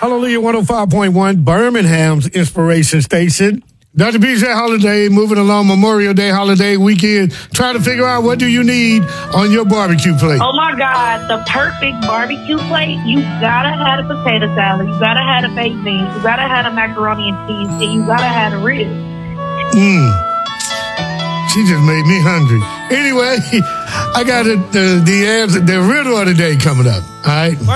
Hallelujah 105.1, Birmingham's Inspiration Station. Dr. PJ Holiday, moving along Memorial Day holiday weekend, trying to figure out what do you need on your barbecue plate. Oh my God, the perfect barbecue plate. You gotta have a potato salad. You gotta have a baked beans. You gotta have a macaroni and cheese. And you gotta have a rib. She just made me hungry. Anyway, I got the riddle of the day coming up. All right.